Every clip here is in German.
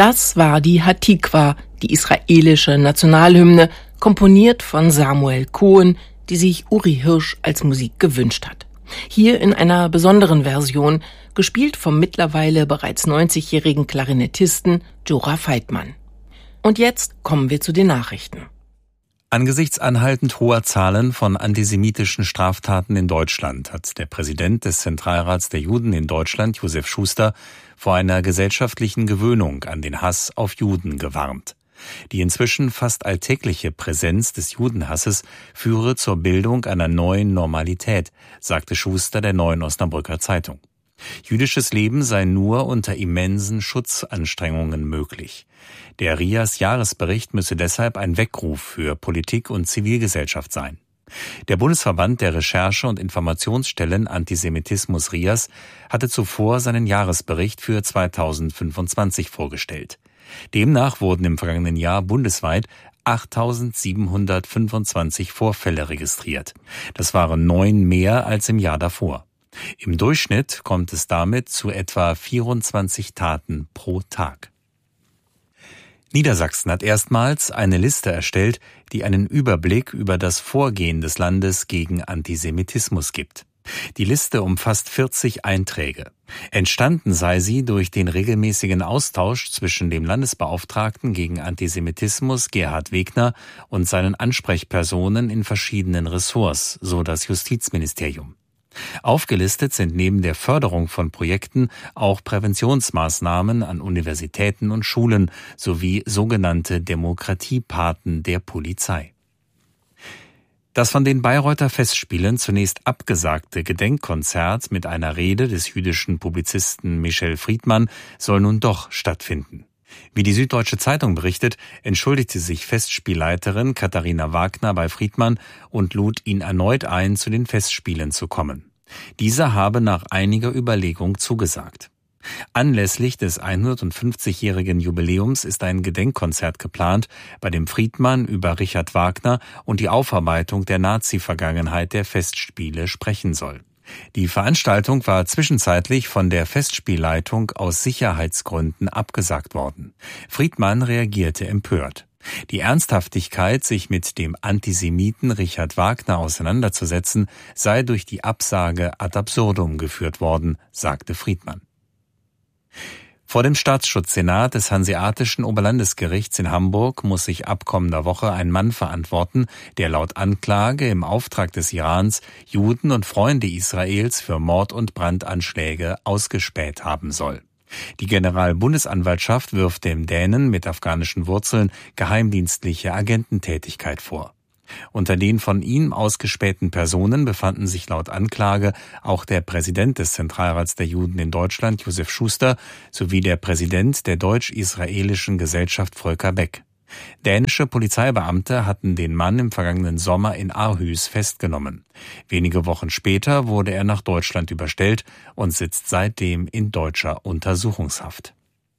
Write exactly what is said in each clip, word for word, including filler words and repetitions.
Das war die Hatikwa, die israelische Nationalhymne, komponiert von Samuel Cohen, die sich Uri Hirsch als Musik gewünscht hat. Hier in einer besonderen Version, gespielt vom mittlerweile bereits neunzigjährigen Klarinettisten Djora Feitman. Und jetzt kommen wir zu den Nachrichten. Angesichts anhaltend hoher Zahlen von antisemitischen Straftaten in Deutschland hat der Präsident des Zentralrats der Juden in Deutschland, Josef Schuster, vor einer gesellschaftlichen Gewöhnung an den Hass auf Juden gewarnt. Die inzwischen fast alltägliche Präsenz des Judenhasses führe zur Bildung einer neuen Normalität, sagte Schuster der Neuen Osnabrücker Zeitung. Jüdisches Leben sei nur unter immensen Schutzanstrengungen möglich. Der R I A S-Jahresbericht müsse deshalb ein Weckruf für Politik und Zivilgesellschaft sein. Der Bundesverband der Recherche- und Informationsstellen Antisemitismus R I A S hatte zuvor seinen Jahresbericht für zweitausendfünfundzwanzig vorgestellt. Demnach wurden im vergangenen Jahr bundesweit achttausendsiebenhundertfünfundzwanzig Vorfälle registriert. Das waren neun mehr als im Jahr davor. Im Durchschnitt kommt es damit zu etwa vierundzwanzig Taten pro Tag. Niedersachsen hat erstmals eine Liste erstellt, die einen Überblick über das Vorgehen des Landes gegen Antisemitismus gibt. Die Liste umfasst vierzig Einträge. Entstanden sei sie durch den regelmäßigen Austausch zwischen dem Landesbeauftragten gegen Antisemitismus Gerhard Wegner und seinen Ansprechpersonen in verschiedenen Ressorts, so das Justizministerium. Aufgelistet sind neben der Förderung von Projekten auch Präventionsmaßnahmen an Universitäten und Schulen sowie sogenannte Demokratiepaten der Polizei. Das von den Bayreuther Festspielen zunächst abgesagte Gedenkkonzert mit einer Rede des jüdischen Publizisten Michel Friedmann soll nun doch stattfinden. Wie die Süddeutsche Zeitung berichtet, entschuldigte sich Festspielleiterin Katharina Wagner bei Friedmann und lud ihn erneut ein, zu den Festspielen zu kommen. Dieser habe nach einiger Überlegung zugesagt. Anlässlich des hundertfünfzigjährigen Jubiläums ist ein Gedenkkonzert geplant, bei dem Friedmann über Richard Wagner und die Aufarbeitung der Nazi-Vergangenheit der Festspiele sprechen soll. Die Veranstaltung war zwischenzeitlich von der Festspielleitung aus Sicherheitsgründen abgesagt worden. Friedmann reagierte empört. Die Ernsthaftigkeit, sich mit dem Antisemiten Richard Wagner auseinanderzusetzen, sei durch die Absage ad absurdum geführt worden, sagte Friedmann. Vor dem Staatsschutzsenat des Hanseatischen Oberlandesgerichts in Hamburg muss sich ab kommender Woche ein Mann verantworten, der laut Anklage im Auftrag des Irans Juden und Freunde Israels für Mord- und Brandanschläge ausgespäht haben soll. Die Generalbundesanwaltschaft wirft dem Dänen mit afghanischen Wurzeln geheimdienstliche Agententätigkeit vor. Unter den von ihm ausgespähten Personen befanden sich laut Anklage auch der Präsident des Zentralrats der Juden in Deutschland, Josef Schuster, sowie der Präsident der Deutsch-Israelischen Gesellschaft, Volker Beck. Dänische Polizeibeamte hatten den Mann im vergangenen Sommer in Aarhus festgenommen. Wenige Wochen später wurde er nach Deutschland überstellt und sitzt seitdem in deutscher Untersuchungshaft.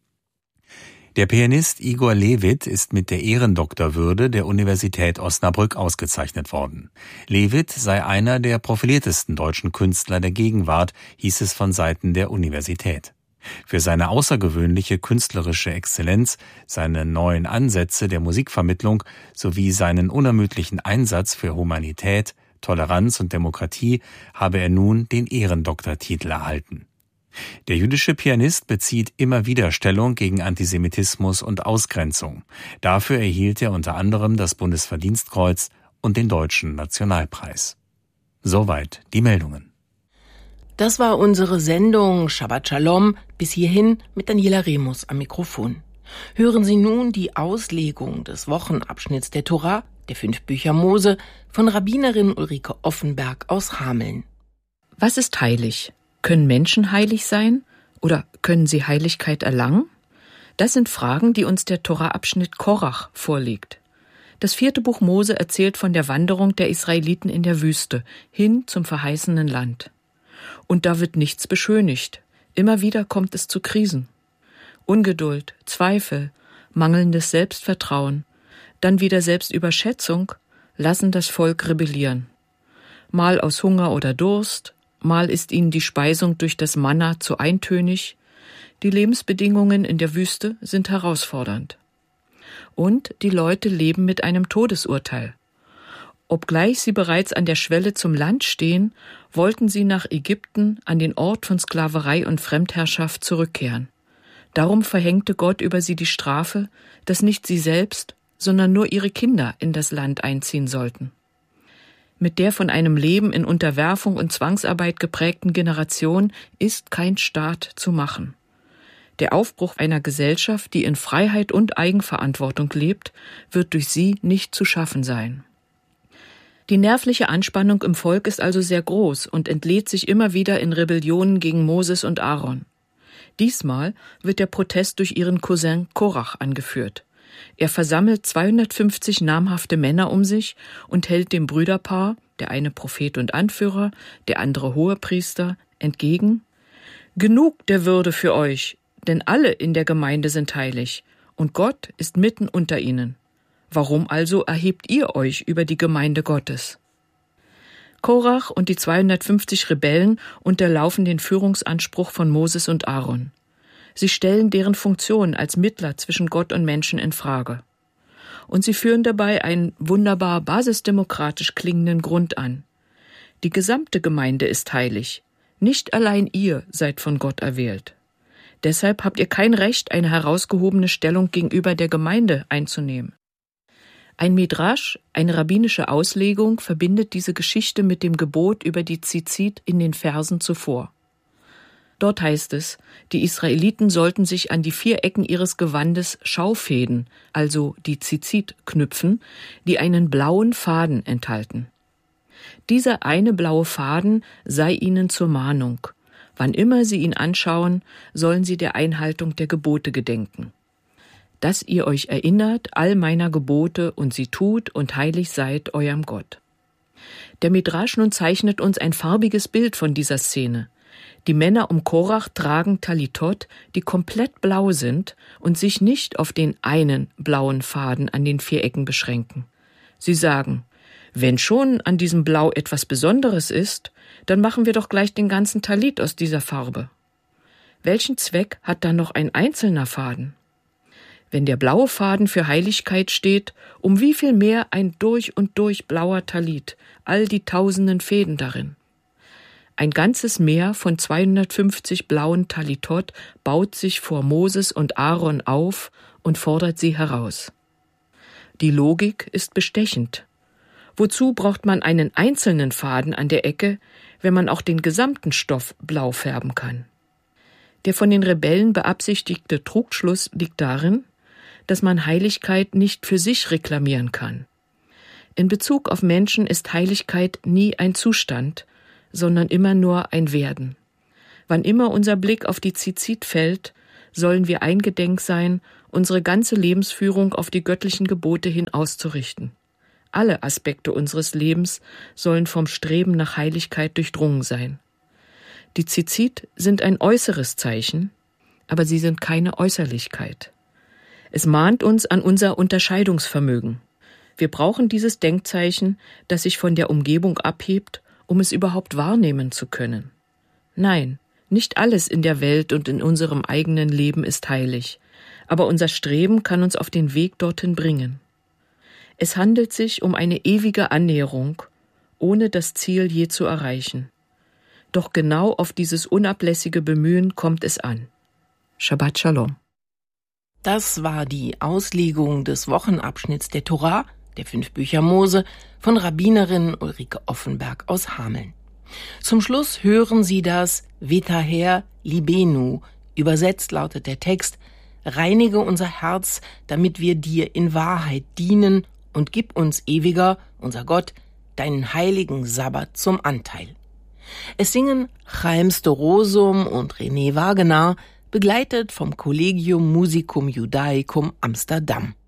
Der Pianist Igor Levit ist mit der Ehrendoktorwürde der Universität Osnabrück ausgezeichnet worden. Levit sei einer der profiliertesten deutschen Künstler der Gegenwart, hieß es von Seiten der Universität. Für seine außergewöhnliche künstlerische Exzellenz, seine neuen Ansätze der Musikvermittlung sowie seinen unermüdlichen Einsatz für Humanität, Toleranz und Demokratie habe er nun den Ehrendoktortitel erhalten. Der jüdische Pianist bezieht immer wieder Stellung gegen Antisemitismus und Ausgrenzung. Dafür erhielt er unter anderem das Bundesverdienstkreuz und den Deutschen Nationalpreis. Soweit die Meldungen. Das war unsere Sendung Shabbat Shalom, bis hierhin mit Daniela Remus am Mikrofon. Hören Sie nun die Auslegung des Wochenabschnitts der Tora, der fünf Bücher Mose, von Rabbinerin Ulrike Offenberg aus Hameln. Was ist heilig? Können Menschen heilig sein oder können sie Heiligkeit erlangen? Das sind Fragen, die uns der Tora-Abschnitt Korach vorlegt. Das vierte Buch Mose erzählt von der Wanderung der Israeliten in der Wüste hin zum verheißenen Land. Und da wird nichts beschönigt. Immer wieder kommt es zu Krisen. Ungeduld, Zweifel, mangelndes Selbstvertrauen, dann wieder Selbstüberschätzung lassen das Volk rebellieren. Mal aus Hunger oder Durst, mal ist ihnen die Speisung durch das Manna zu eintönig, Die Lebensbedingungen in der Wüste sind herausfordernd. Und die Leute leben mit einem Todesurteil. Obgleich sie bereits an der Schwelle zum Land stehen, wollten sie nach Ägypten an den Ort von Sklaverei und Fremdherrschaft zurückkehren. Darum verhängte Gott über sie die Strafe, dass nicht sie selbst, sondern nur ihre Kinder in das Land einziehen sollten. Mit der von einem Leben in Unterwerfung und Zwangsarbeit geprägten Generation ist kein Staat zu machen. Der Aufbruch einer Gesellschaft, die in Freiheit und Eigenverantwortung lebt, wird durch sie nicht zu schaffen sein. Die nervliche Anspannung im Volk ist also sehr groß und entlädt sich immer wieder in Rebellionen gegen Moses und Aaron. Diesmal wird der Protest durch ihren Cousin Korach angeführt. Er versammelt zweihundertfünfzig namhafte Männer um sich und hält dem Brüderpaar, der eine Prophet und Anführer, der andere Hohepriester, entgegen: Genug der Würde für euch, denn alle in der Gemeinde sind heilig, und Gott ist mitten unter ihnen. Warum also erhebt ihr euch über die Gemeinde Gottes? Korach und die zweihundertfünfzig Rebellen unterlaufen den Führungsanspruch von Moses und Aaron. Sie stellen deren Funktion als Mittler zwischen Gott und Menschen in Frage. Und sie führen dabei einen wunderbar basisdemokratisch klingenden Grund an. Die gesamte Gemeinde ist heilig. Nicht allein ihr seid von Gott erwählt. Deshalb habt ihr kein Recht, eine herausgehobene Stellung gegenüber der Gemeinde einzunehmen. Ein Midrasch, eine rabbinische Auslegung, verbindet diese Geschichte mit dem Gebot über die Tzitzit in den Versen zuvor. Dort heißt es, die Israeliten sollten sich an die vier Ecken ihres Gewandes Schaufäden, also die Tzitzit, knüpfen, die einen blauen Faden enthalten. Dieser eine blaue Faden sei ihnen zur Mahnung. Wann immer sie ihn anschauen, sollen sie der Einhaltung der Gebote gedenken. Dass ihr euch erinnert all meiner Gebote und sie tut und heilig seid eurem Gott. Der Midrasch nun zeichnet uns ein farbiges Bild von dieser Szene. Die Männer um Korach tragen Talitot, die komplett blau sind und sich nicht auf den einen blauen Faden an den vier Ecken beschränken. Sie sagen: Wenn schon an diesem Blau etwas Besonderes ist, dann machen wir doch gleich den ganzen Talit aus dieser Farbe. Welchen Zweck hat dann noch ein einzelner Faden? Wenn der blaue Faden für Heiligkeit steht, um wie viel mehr ein durch und durch blauer Talit, all die tausenden Fäden darin. Ein ganzes Meer von zweihundertfünfzig blauen Talitot baut sich vor Moses und Aaron auf und fordert sie heraus. Die Logik ist bestechend. Wozu braucht man einen einzelnen Faden an der Ecke, wenn man auch den gesamten Stoff blau färben kann? Der von den Rebellen beabsichtigte Trugschluss liegt darin, dass man Heiligkeit nicht für sich reklamieren kann. In Bezug auf Menschen ist Heiligkeit nie ein Zustand, sondern immer nur ein Werden. Wann immer unser Blick auf die Tzitzit fällt, sollen wir eingedenk sein, unsere ganze Lebensführung auf die göttlichen Gebote hin auszurichten. Alle Aspekte unseres Lebens sollen vom Streben nach Heiligkeit durchdrungen sein. Die Tzitzit sind ein äußeres Zeichen, aber sie sind keine Äußerlichkeit. Es mahnt uns an unser Unterscheidungsvermögen. Wir brauchen dieses Denkzeichen, das sich von der Umgebung abhebt, um es überhaupt wahrnehmen zu können. Nein, nicht alles in der Welt und in unserem eigenen Leben ist heilig, aber unser Streben kann uns auf den Weg dorthin bringen. Es handelt sich um eine ewige Annäherung, ohne das Ziel je zu erreichen. Doch genau auf dieses unablässige Bemühen kommt es an. Shabbat Shalom. Das war die Auslegung des Wochenabschnitts der Torah, der fünf Bücher Mose, von Rabbinerin Ulrike Offenberg aus Hameln. Zum Schluss hören Sie das Vetaher Libenu. Übersetzt lautet der Text: Reinige unser Herz, damit wir dir in Wahrheit dienen, und gib uns, ewiger, unser Gott, deinen heiligen Sabbat zum Anteil. Es singen Chaim Storosum und René Wagener, begleitet vom Collegium Musicum Judaicum Amsterdam.